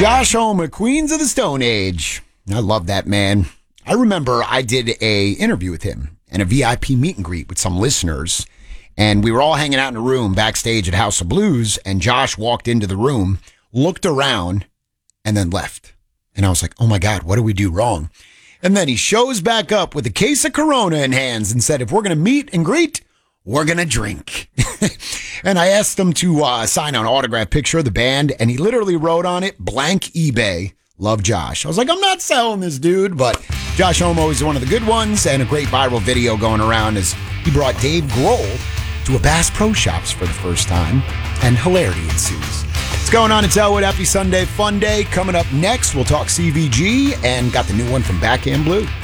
Josh Homme, Queens of the Stone Age. I love that man. I remember I did a interview with him and a VIP meet and greet with some listeners, and we were all hanging out in a room backstage at House of Blues, and Josh walked into the room, looked around, and then left. And I was like, oh my God, what did we do wrong? And then he shows back up with a case of Corona in hands and said, if we're going to meet and greet, we're going to drink. And I asked him to sign an autograph picture of the band, and he literally wrote on it, blank eBay, love Josh. I was like, I'm not selling this dude, but Josh Homme is one of the good ones, and a great viral video going around as he brought Dave Grohl to a Bass Pro Shops for the first time, and hilarity ensues. What's going on? It's Elwood. Happy Sunday, fun day. Coming up next, we'll talk CVG and got the new one from Backhand Blue.